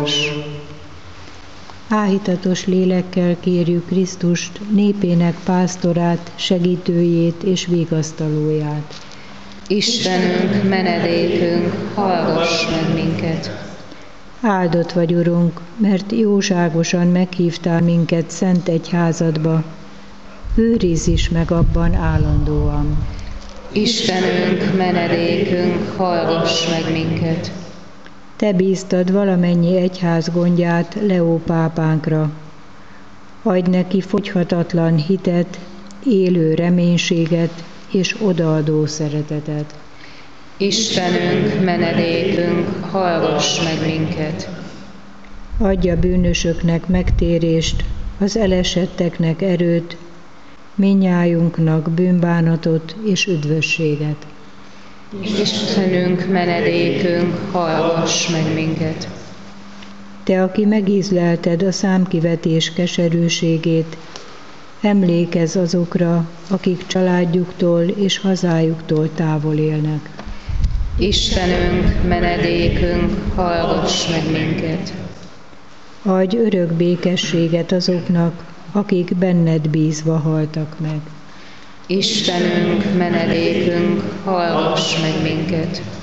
hallgass! Áhítatos lélekkel kérjük Krisztust, népének pásztorát, segítőjét és vigasztalóját. Istenünk, menedékünk, hallgass meg minket! Áldott vagy, Urunk, mert jóságosan meghívtál minket szent egyházadba. Őrizz is meg abban állandóan. Istenünk, menedékünk, hallgass meg minket! Te bíztad valamennyi egyház gondját Leó pápánkra. Adj neki fogyhatatlan hitet, élő reménységet és odaadó szeretetet. Istenünk, menedékünk, hallgass meg minket! Adj a bűnösöknek megtérést, az elesetteknek erőt, mindnyájunknak bűnbánatot és üdvösséget. Istenünk, menedékünk, hallgass meg minket! Te, aki megízlelted a számkivetés keserűségét, emlékezz azokra, akik családjuktól és hazájuktól távol élnek. Istenünk, menedékünk, hallgass meg minket! Adj örök békességet azoknak, akik benned bízva haltak meg. Istenünk, menedékünk, hallgass meg minket!